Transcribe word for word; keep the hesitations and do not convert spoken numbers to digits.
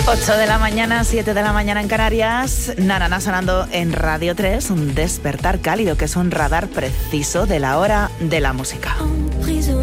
ocho de la mañana, siete de la mañana en Canarias. Nanana sonando en Radio tres, un despertar cálido que es un radar preciso de la hora de la música.